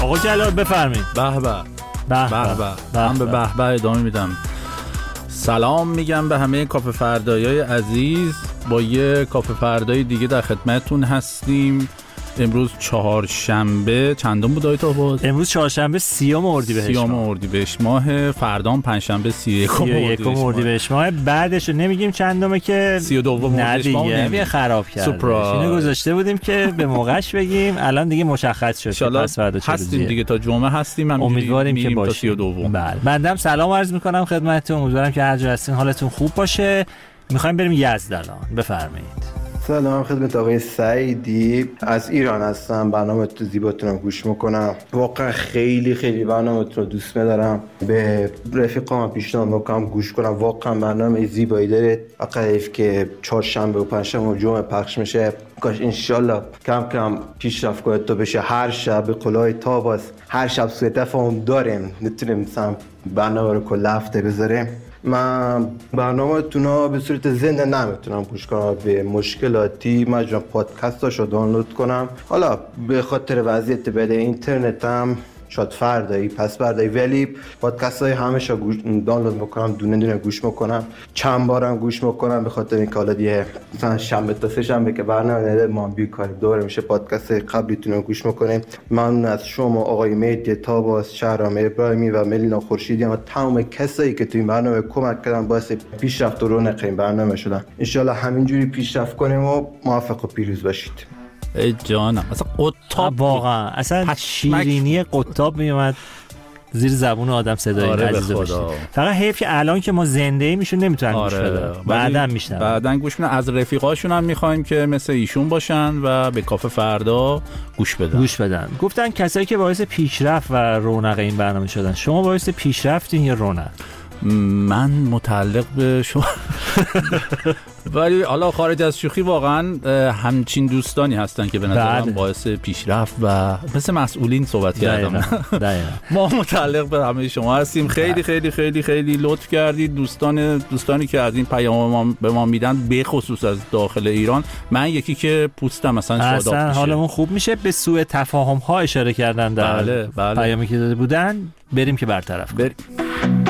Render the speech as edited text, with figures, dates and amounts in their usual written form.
آقا جلال بفرمایید. به به من به به به ادامه میدم. سلام میگم به همه کافه فردایای عزیز. با یه کافه فردای دیگه در خدمتتون هستیم. امروز چهارشنبه چندم بود آیت آباد؟ امروز چهارشنبه 30 اردیبهشت ماه، فردام پنجشنبه 31 اردیبهشت ماه. بعدش رو نمیگیم چندمه که 32 اردیبهشت ماه نمیگه خراب کرد. اینو گذاشته بودیم که به موقعش بگیم، الان دیگه مشخص شد. پس فردا هستیم دیگه، تا جمعه هستیم. امیدواریم که باشیم. بله. بنده سلام عرض میکنم خدمتتون. امیدوارم که هر جا هستین حالتون خوب باشه. میخوایم بریم یزد الان. بفرمایید. سلام خدمت آقای سعیدی، از ایران هستم. برنامه تو زیباتونم گوش میکنم. واقعا خیلی برنامه تو دوست میدارم. به رفیقام پیشنهاد میکنم گوش کنم. واقعا برنامه زیبایی داره. فقط که چهارشنبه و پنجشنبه و جمعه پخش میشه. کاش انشالله کم کم پیشرفت کنه تا بشه هر شب به قولای تاباس، هر شب سوء تفاهم داریم، نتونیم مثلا برنامه رو کل هفته بذاریم. من برنامه‌تون به صورت زنده نمیتونم گوش کنم، به مشکلاتی مجبورم پادکستاشو دانلود کنم. حالا به خاطر وضعیت بده اینترنتم شاید فردایی پس فردایی، ولی پادکست های همشو دانلود میکنم، دونه گوش میکنم، چند بارم گوش میکنم، به خاطر اینکه حالا دیگه مثلا شنبه تا سه شنبه که برنامه ما بیکاری دوره میشه پادکست قبلیتون رو گوش میکنیم. من از شما آقای مهدی تاباس، شهرام ابراهیمی و ملینا خورشیدی و تمام کسایی که تو این برنامه کمک کردن باعث پیشرفت و رونق این برنامه شدن. ان شاءالله همینجوری پیشرفت کنیم و موفق و پیروز باشید. ای جانم، اصلا قطاب واقعا اصلا شیرینی قطاب میومد زیر زبون آدم صدای عزیز باشه. فقط حیف که الان که ما زنده ایم ایشون نمیتونن گوش بدن. بعداً گوش میدن. از رفیقاشون هم میخوایم که مثل ایشون باشن و به کافه فردا گوش بدن. گفتن کسایی که باعث پیشرفت و رونق این برنامه شدن. شما باعث پیشرفتین یا رونق؟ من متعلق به شما ولی حالا خارج از شوخی واقعا همچین دوستانی هستن که به نظرم باعث پیشرفت و مثل مسئولین صحبت کردم. ما متعلق به همه شما هستیم. خیلی خیلی خیلی خیلی لطف کردید دوستانی که از این پیام به ما میدن، به خصوص از داخل ایران. من یکی که پوستم مثلا شاداب میشه، حالمون خوب میشه. به سوء تفاهم ها اشاره کردن در پیامی که داده بودن. بریم که برطرف کنیم.